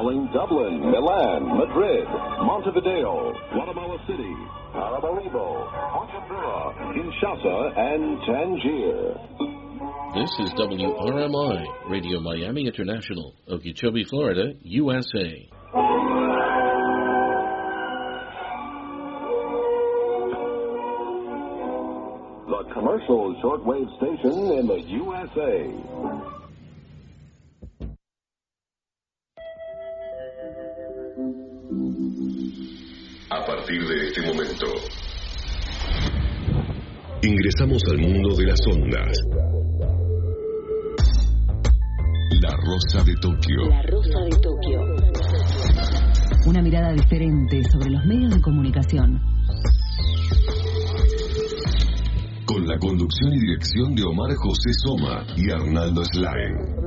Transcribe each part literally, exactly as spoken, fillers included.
calling Dublin, Milan, Madrid, Montevideo, Guatemala City, Paramaribo, Bujumbura, Kinshasa, and Tangier. This is W R M I, Radio Miami International, Okeechobee, Florida, U S A. The commercial shortwave station in the U S A. A partir de este momento, ingresamos al mundo de las ondas. La Rosa de Tokio. La Rosa de Tokio. Una mirada diferente sobre los medios de comunicación. Con la conducción y dirección de Omar José Soma y Arnaldo Slain.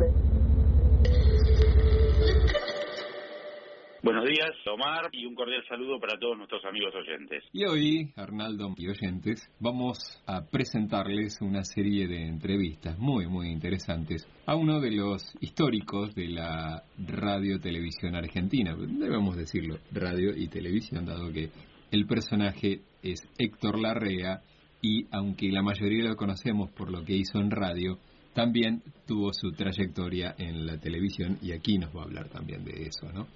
Buenos días, Omar, y un cordial saludo para todos nuestros amigos oyentes. Y hoy, Arnaldo y oyentes, vamos a presentarles una serie de entrevistas muy, muy interesantes a uno de los históricos de la radio-televisión argentina. Debemos decirlo, radio y televisión, dado que el personaje es Héctor Larrea y, aunque la mayoría lo conocemos por lo que hizo en radio, también tuvo su trayectoria en la televisión y aquí nos va a hablar también de eso, ¿no?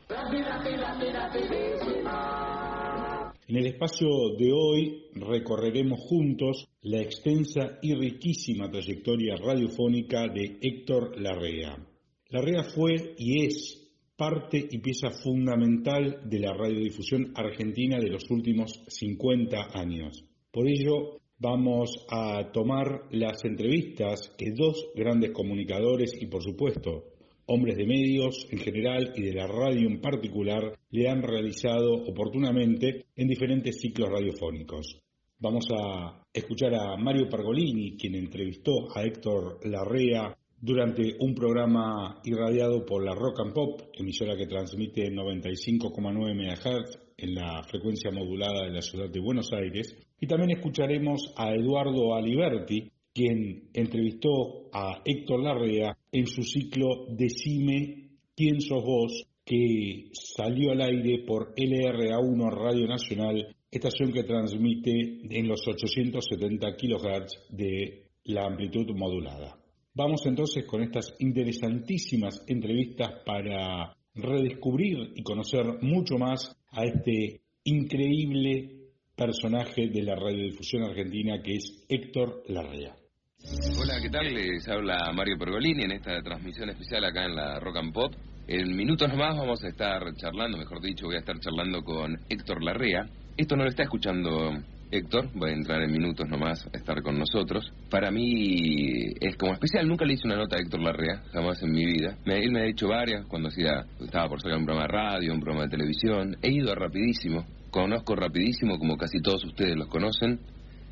En el espacio de hoy recorreremos juntos la extensa y riquísima trayectoria radiofónica de Héctor Larrea. Larrea fue y es parte y pieza fundamental de la radiodifusión argentina de los últimos cincuenta años. Por ello, vamos a tomar las entrevistas que dos grandes comunicadores y, por supuesto, hombres de medios en general y de la radio en particular, le han realizado oportunamente en diferentes ciclos radiofónicos. Vamos a escuchar a Mario Pergolini, quien entrevistó a Héctor Larrea durante un programa irradiado por la Rock and Pop, emisora que transmite en noventa y cinco coma nueve megahertz en la frecuencia modulada de la ciudad de Buenos Aires. Y también escucharemos a Eduardo Aliberti, quien entrevistó a Héctor Larrea en su ciclo Decime quién sos vos, que salió al aire por L R A uno Radio Nacional, estación que transmite en los ochocientos setenta kilohertz de la amplitud modulada. Vamos entonces con estas interesantísimas entrevistas para redescubrir y conocer mucho más a este increíble personaje de la radiodifusión argentina que es Héctor Larrea. Hola, ¿qué tal? Les habla Mario Pergolini en esta transmisión especial acá en la Rock and Pop. En minutos nomás vamos a estar charlando, mejor dicho, voy a estar charlando con Héctor Larrea. Esto no lo está escuchando Héctor, va a entrar en minutos nomás a estar con nosotros. Para mí es como especial, nunca le hice una nota a Héctor Larrea, jamás en mi vida. Me, él me ha hecho varias cuando hacía, estaba por sacar un programa de radio, un programa de televisión. He ido a Rapidísimo, conozco Rapidísimo como casi todos ustedes los conocen,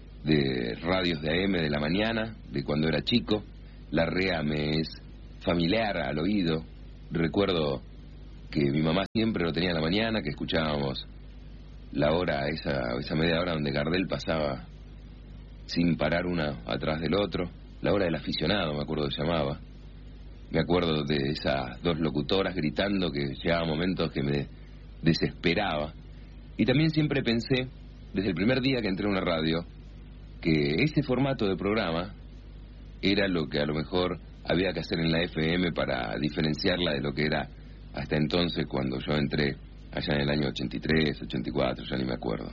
de radios de A M de la mañana, de cuando era chico. Larrea me es familiar al oído. Recuerdo que mi mamá siempre lo tenía en la mañana, que escuchábamos la hora, esa, esa media hora donde Gardel pasaba sin parar una atrás del otro, la hora del aficionado, me acuerdo que llamaba. Me acuerdo de esas dos locutoras gritando que llegaban momentos que me desesperaba. Y también siempre pensé, desde el primer día que entré a una radio, que ese formato de programa era lo que a lo mejor había que hacer en la F M para diferenciarla de lo que era hasta entonces cuando yo entré allá en el año ochenta y tres, ochenta y cuatro, ya ni me acuerdo.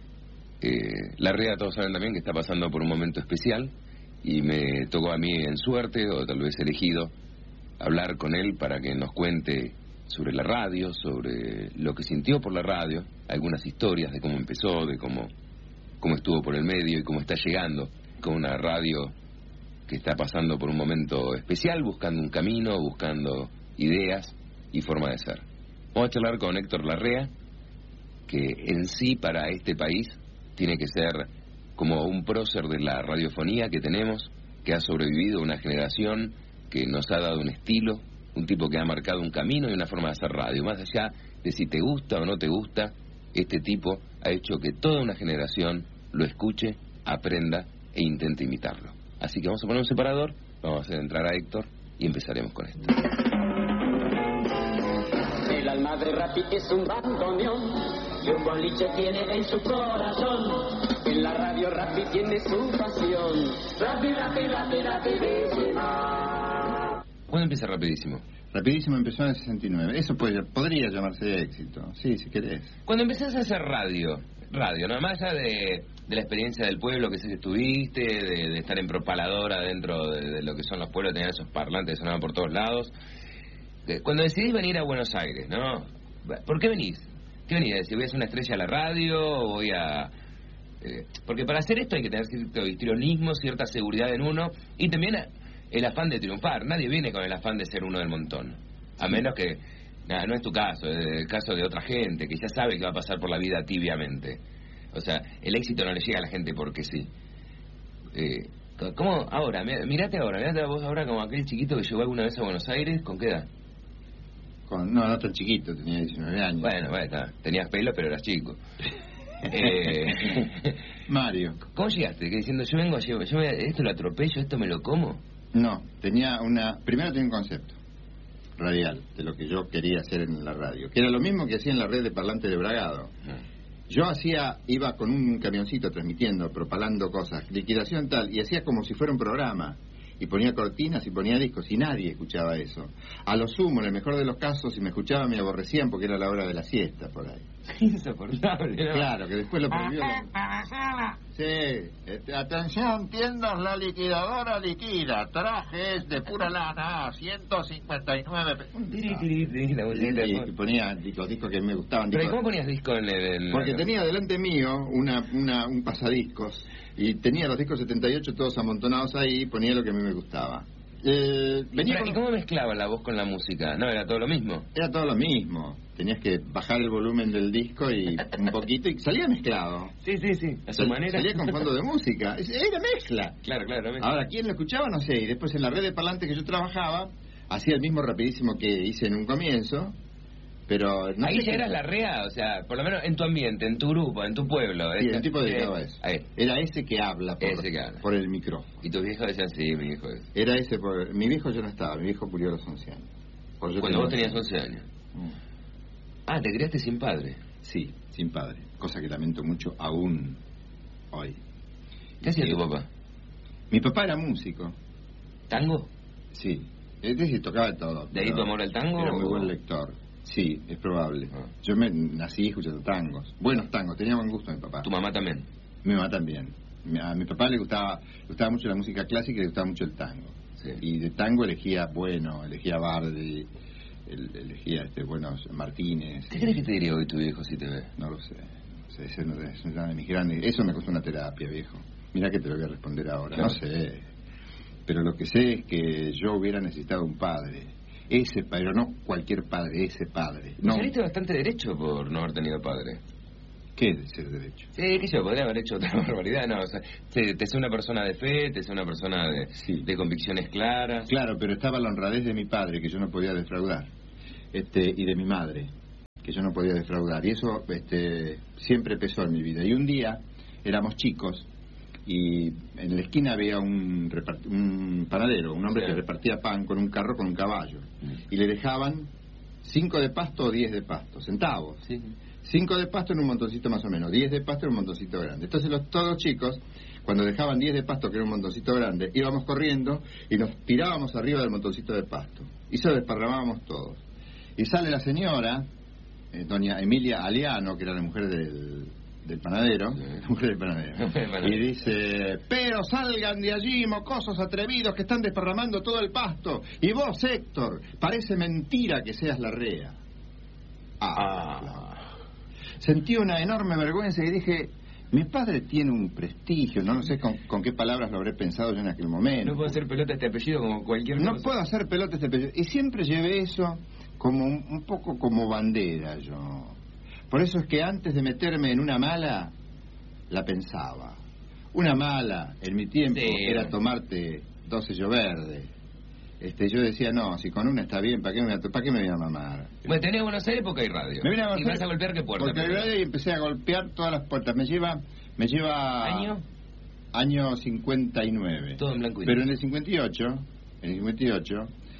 Eh, Larrea, todos saben también que está pasando por un momento especial y me tocó a mí en suerte, o tal vez elegido, hablar con él para que nos cuente sobre la radio, sobre lo que sintió por la radio, algunas historias de cómo empezó, de cómo, cómo estuvo por el medio y cómo está llegando con una radio que está pasando por un momento especial, buscando un camino, buscando ideas y forma de ser. Vamos a charlar con Héctor Larrea, que en sí para este país tiene que ser como un prócer de la radiofonía que tenemos, que ha sobrevivido una generación, que nos ha dado un estilo, un tipo que ha marcado un camino y una forma de hacer radio. Más allá de si te gusta o no te gusta, este tipo ha hecho que toda una generación lo escuche, aprenda e intente imitarlo. Así que vamos a poner un separador, vamos a hacer entrar a Héctor y empezaremos con esto. El alma madre Rapi es un bandoneón y un boliche tiene en su corazón. En la radio Rapi tiene su pasión. Rapi, Rapi, Rapi, rapidísimo. ¿Cuándo empieza Rapidísimo? Rapidísimo empezó en el sesenta y nueve. Eso puede, podría llamarse éxito. Sí, si querés. Cuando empezás a hacer radio, radio, ¿no? Más allá de, de la experiencia del pueblo que sé que estuviste, de, de estar en propaladora dentro de, de lo que son los pueblos, tener esos parlantes que sonaban por todos lados. Cuando decidís venir a Buenos Aires, ¿no? ¿Por qué venís? ¿Qué venís? ¿Si voy a ser una estrella a la radio o voy a...? Eh, porque para hacer esto hay que tener cierto histrionismo, cierta seguridad en uno y también el afán de triunfar. Nadie viene con el afán de ser uno del montón. A menos que... Nada, no es tu caso, es el caso de otra gente que ya sabe que va a pasar por la vida tibiamente. O sea, el éxito no le llega a la gente porque sí. Eh, ¿Cómo? Ahora, mirate ahora, mirate a vos ahora como aquel chiquito que llegó alguna vez a Buenos Aires, ¿con qué edad? Con, no, no tan chiquito, tenía diecinueve años. Bueno, bueno, está, tenías pelo pero eras chico. eh, Mario. ¿Cómo llegaste? Que diciendo, yo vengo, yo, yo me, esto lo atropello, esto me lo como. No, tenía una... Primero tenía un concepto radial de lo que yo quería hacer en la radio, que era lo mismo que hacía en la red de parlante de Bragado. Yo hacía, iba con un camioncito transmitiendo, propalando cosas, liquidación tal, y hacía como si fuera un programa, y ponía cortinas y ponía discos, y nadie escuchaba eso. A lo sumo, en el mejor de los casos, si me escuchaban me aborrecían porque era la hora de la siesta, por ahí. Insoportable, ¿no? Claro, que después lo prohibió la... Sí, este, atención, tiendas, la liquidadora liquida, trajes de pura lana, ciento cincuenta y nueve... Y ponía los discos que me gustaban. ¿Pero cómo ponías disco en el...? Porque tenía delante mío una, una, un pasadiscos, y tenía los discos setenta y ocho todos amontonados ahí, y ponía lo que a mí me gustaba. Eh, venía ¿Y, con... ¿Y cómo mezclaba la voz con la música? ¿No era todo lo mismo? Era todo lo mismo. Tenías que bajar el volumen del disco y un poquito, y salía mezclado. Sí, sí, sí, a su Sal, manera. Salía con fondo de música. Era mezcla. Claro, claro. Mezcla. Ahora, ¿quién lo escuchaba? No sé. Y después en la red de parlantes que yo trabajaba, hacía el mismo Rapidísimo que hice en un comienzo, pero... No ahí sé ya qué... eras la rea, o sea, por lo menos en tu ambiente, en tu grupo, en tu pueblo. Sí, el tipo dedicado a eso. Ahí. Era ese que habla por, ese que habla por el micrófono. Y tus viejos decían, sí, mi viejo es. Era ese por... Mi viejo yo no estaba, mi viejo murió a los once años. Cuando tenía vos tenías once años. Mm. Ah, ¿te criaste sin padre? Sí, sin padre. Cosa que lamento mucho aún hoy. ¿Qué hacía tu papá? Mi papá era músico. ¿Tango? Sí. Es decir, tocaba de todo. ¿De ahí tu amor al tango? Era muy o... buen lector. Sí, es probable. Ah. Yo me nací escuchando tangos. Buenos tangos, tenía buen gusto mi papá. ¿Tu mamá también? Mi mamá también. A mi papá le gustaba, le gustaba mucho la música clásica y le gustaba mucho el tango. Sí. Y de tango elegía, bueno, elegía Bardi, el, elegía este buenos Martínez. ¿Qué crees que te diría hoy tu viejo si te ve? No lo sé. No sé, ese no es una de mis grandes... Eso me costó una terapia, viejo. Mira que te lo voy a responder ahora. Claro. No sé. Pero lo que sé es que yo hubiera necesitado un padre. Ese, pero no cualquier padre, ese padre. No. Saliste bastante derecho por no haber tenido padre. ¿Qué es ser derecho? Sí, que yo podría haber hecho otra barbaridad, no, o sea, te, te sé una persona de fe, te sé una persona de, sí. de convicciones claras. Claro, pero estaba la honradez de mi padre, que yo no podía defraudar, este, y de mi madre, que yo no podía defraudar, y eso este, siempre pesó en mi vida. Y un día, éramos chicos, y en la esquina había un, repart... un panadero, un hombre sí. que repartía pan con un carro con un caballo, y le dejaban cinco de pasto o diez de pasto, centavos. Sí. Cinco de pasto en un montoncito más o menos, diez de pasto en un montoncito grande. Entonces los, todos los chicos, cuando dejaban diez de pasto, que era un montoncito grande, íbamos corriendo y nos tirábamos arriba del montoncito de pasto. Y se lo desparramábamos todos. Y sale la señora, eh, doña Emilia Aliano, que era la mujer del, del panadero, sí. la mujer del panadero, y dice, pero salgan de allí, mocosos atrevidos que están desparramando todo el pasto. Y vos, Héctor, parece mentira que seas la rea. Ah, ah. Sentí una enorme vergüenza y dije, mi padre tiene un prestigio, no, no sé con, con qué palabras lo habré pensado yo en aquel momento. No puedo hacer pelota este apellido como cualquier No cosa. puedo hacer pelota este apellido. Y siempre llevé eso como un, un poco como bandera yo. Por eso es que antes de meterme en una mala, la pensaba. Una mala, en mi tiempo, sí. era tomarte dos sellos verdes. Este, yo decía, no, si con una está bien, ¿para qué me, ¿para qué me voy a mamar? Bueno, tenés Buenos Aires porque hay radio. Me vine a Buenos Aires. ¿Y vas a golpear qué puerta? Porque hay radio y empecé a golpear todas las puertas. Me lleva... Me lleva ¿Año? Año cincuenta y nueve. Todo en blanco y Pero en el cincuenta y ocho, en el cincuenta y ocho,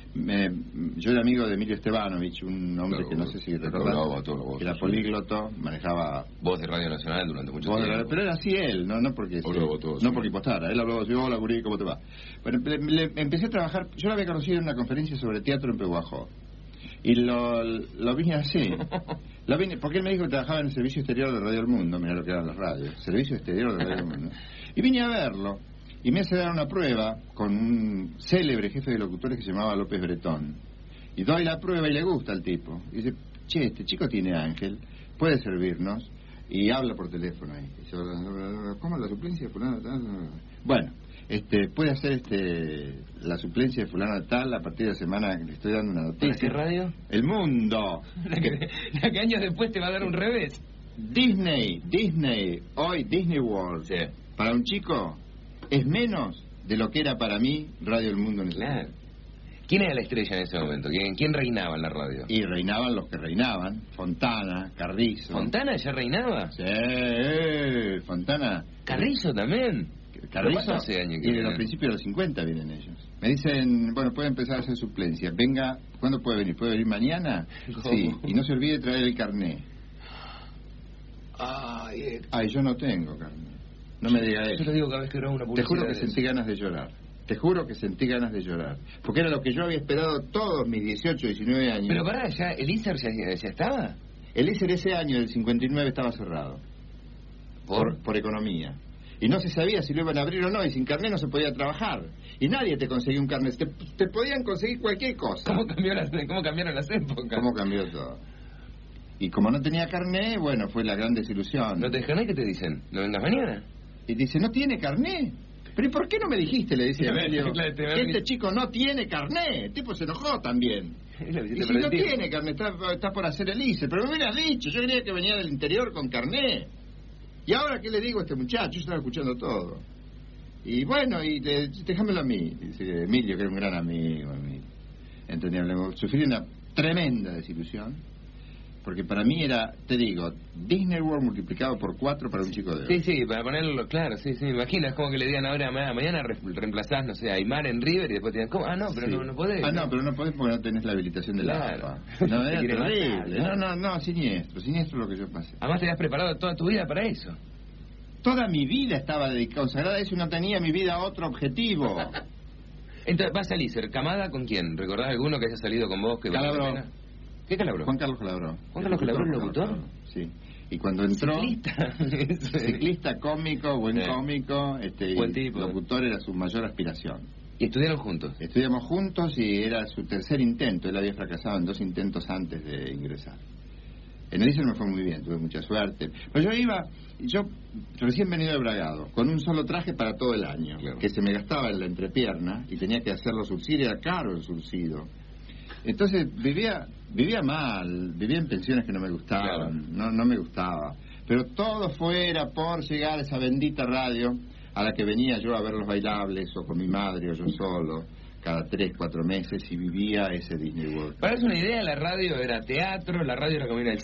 Me, yo era amigo de Emilio Estebanovich, un hombre claro, que no sé si recordás, que era polígloto, manejaba voz de Radio Nacional durante mucho tiempo. Radio, pero era así él, no, no porque se, todo, no porque impostara. Él hablaba así, hola Gurí, ¿cómo te va? Bueno, le, le, empecé a trabajar, yo lo había conocido en una conferencia sobre teatro en Pehuajó. Y lo, lo vine así. Lo vine, porque él me dijo que trabajaba en el Servicio Exterior de Radio del Mundo, mira lo que eran las radios, Servicio Exterior de Radio del Mundo. Y vine a verlo. Y me hace dar una prueba con un célebre jefe de locutores que se llamaba López Bretón. Y doy la prueba y le gusta al tipo. Y dice, che, este chico tiene ángel, puede servirnos. Y habla por teléfono ahí. Y dice, ¿cómo la suplencia de fulano tal? Bueno, este, puede hacer este la suplencia de fulano tal a partir de la semana que le estoy dando una noticia. ¿Para qué radio? El Mundo. La que, la que años después te va a dar un revés. Disney, Disney, hoy Disney World. Sí. Para un chico es menos de lo que era para mí Radio El Mundo en ese claro. momento. ¿Quién era la estrella en ese momento? ¿Quién, ¿Quién reinaba en la radio? Y reinaban los que reinaban. Fontana, Carrizo. ¿Fontana ya reinaba? Sí, eh, Fontana. ¿Carrizo también? Carrizo hace años que y de los principios de los cincuenta vienen ellos. Me dicen, bueno, puede empezar a hacer suplencia. Venga, ¿cuándo puede venir? ¿Puede venir mañana? ¿Cómo? Sí, y no se olvide traer el carné. Ay, Ay, yo no tengo carné. No me diga eso. Yo lo digo cada vez que grabo una publicidad. Te juro que sentí ganas de llorar. Te juro que sentí ganas de llorar. Porque era lo que yo había esperado todos mis dieciocho, diecinueve años. Pero pará, ¿ya el I S E R ya, ya estaba? El I S E R ese año, del cincuenta y nueve, estaba cerrado. ¿Por? Por, por economía. Y no se sabía si lo iban a abrir o no, y sin carnet no se podía trabajar. Y nadie te conseguía un carnet. Te, te podían conseguir cualquier cosa. ¿Cómo, cambió las, ¿Cómo cambiaron las épocas? ¿Cómo cambió todo? Y como no tenía carnet, bueno, fue la gran desilusión. ¿No te carnet? ¿Qué te dicen? ¿No vengas mañana? Y dice, ¿no tiene carné? ¿Pero y por qué no me dijiste? Le dice Emilio, que este chico no tiene carné. El tipo se enojó también. Y si no tiene carné, está, está por hacer el I C E. Pero me hubieras dicho, yo creía que venía del interior con carné. ¿Y ahora qué le digo a este muchacho? Yo estaba escuchando todo. Y bueno, y le, déjamelo a mí. Dice Emilio, que era un gran amigo. Entendible. Sufrí una tremenda desilusión. Porque para mí era, te digo, Disney World multiplicado por cuatro para un chico de hoy. Sí, sí, para ponerlo claro, sí, sí, me imagino, es como que le digan ahora, mañana re reemplazás, no sé, a Aymar en River y después te digan, ¿cómo? Ah, no, pero sí. no, no podés. Ah, no, no, pero no podés porque no tenés la habilitación de claro. la A F A. No, era terrible. No, no, no, siniestro, siniestro lo que yo pasé. Además te habías preparado toda tu vida para eso. Toda mi vida estaba dedicada, consagrada a eso y no tenía mi vida a otro objetivo. Entonces, vas a I S E R, ¿camada con quién? ¿Recordás alguno que haya salido con vos? Que Calabró. ¿Qué Calabró? Juan Carlos Calabró. ¿Juan Carlos Calabró es locutor? Sí. Y cuando entró... Ciclista. Ciclista, cómico, buen sí. cómico, este, buen tipo. Locutor era su mayor aspiración. ¿Y estudiaron juntos? Estudiamos juntos y era su tercer intento. Él había fracasado en dos intentos antes de ingresar. En el I S E R me fue muy bien, tuve mucha suerte. Pero yo iba, yo recién venido de Bragado, con un solo traje para todo el año, claro. que se me gastaba en la entrepierna y tenía que hacerlo surcir, era caro el surcido. Entonces vivía vivía mal, vivía en pensiones que no me gustaban, claro. no, no me gustaba. Pero todo fuera por llegar a esa bendita radio a la que venía yo a ver los bailables, o con mi madre, o yo solo, cada tres, cuatro meses, y vivía ese Disney World. Para eso una idea, la radio era teatro, la radio era como ir al